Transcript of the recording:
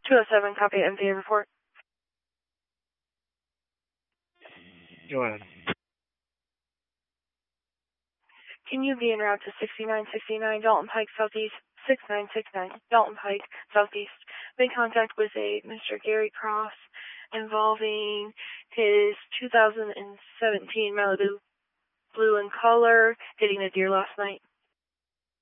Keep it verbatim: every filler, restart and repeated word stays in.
two oh seven, copy M V A report. Go ahead. Can you be en route to sixty-nine sixty-nine Dalton Pike Southeast, six nine six nine Dalton Pike Southeast? Made contact with a Mister Gary Cross involving his two thousand seventeen Malibu blue in color, hitting a deer last night.